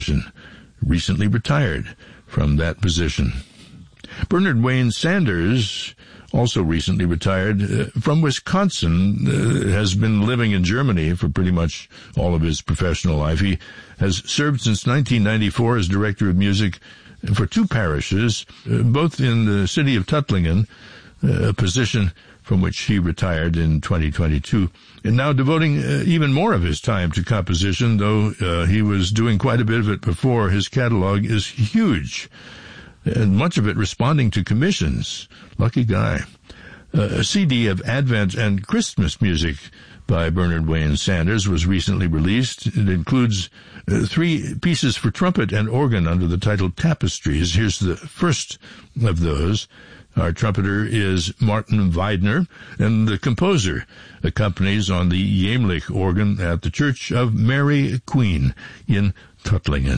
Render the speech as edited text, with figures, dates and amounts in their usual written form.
musician, recently retired from that position. Bernard Wayne Sanders, also recently retired from Wisconsin, has been living in Germany for pretty much all of his professional life. He has served since 1994 as director of music for 2 parishes, both in the city of Tuttlingen, a position from which he retired in 2022, and now devoting even more of his time to composition, though he was doing quite a bit of it before. His catalog is huge, and much of it responding to commissions. Lucky guy. A CD of Advent and Christmas music by Bernard Wayne Sanders was recently released. It includes 3 pieces for trumpet and organ under the title Tapestries. Here's the first of those. Our trumpeter is Martin Weidner, and the composer accompanies on the Jämlich organ at the Church of Mary Queen in Tuttlingen.